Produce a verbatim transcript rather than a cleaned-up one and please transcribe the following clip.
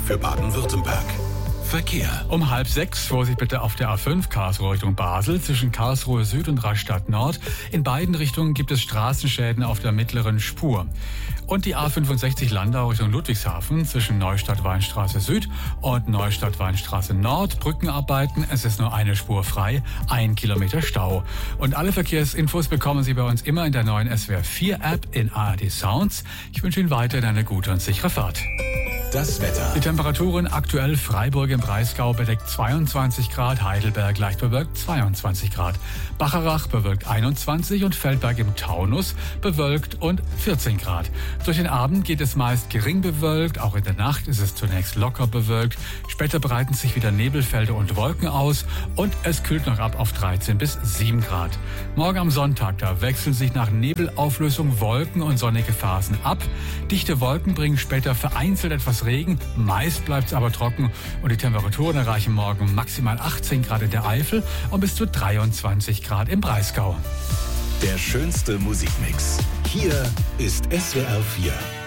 für Baden-Württemberg. Verkehr. Um halb sechs Vorsicht bitte auf der A fünf Karlsruhe Richtung Basel zwischen Karlsruhe Süd und Rastatt Nord. In beiden Richtungen gibt es Straßenschäden auf der mittleren Spur. Und die A fünfundsechzig Landau Richtung Ludwigshafen zwischen Neustadt-Weinstraße Süd und Neustadt-Weinstraße Nord. Brückenarbeiten, es ist nur eine Spur frei, ein Kilometer Stau. Und alle Verkehrsinfos bekommen Sie bei uns immer in der neuen S W R vier App in A R D Sounds. Ich wünsche Ihnen weiterhin eine gute und sichere Fahrt. Das Wetter. Die Temperaturen aktuell: Freiburg im Breisgau bedeckt zweiundzwanzig Grad, Heidelberg leicht bewölkt zweiundzwanzig Grad, Bacharach bewölkt einundzwanzig und Feldberg im Taunus bewölkt und vierzehn Grad. Durch den Abend geht es meist gering bewölkt, auch in der Nacht ist es zunächst locker bewölkt. Später breiten sich wieder Nebelfelder und Wolken aus und es kühlt noch ab auf dreizehn bis sieben Grad. Morgen am Sonntag, da wechseln sich nach Nebelauflösung Wolken und sonnige Phasen ab. Dichte Wolken bringen später vereinzelt etwas Regen, meist bleibt es aber trocken und die Temperaturen erreichen morgen maximal achtzehn Grad in der Eifel und bis zu dreiundzwanzig Grad im Breisgau. Der schönste Musikmix. Hier ist S W R vier.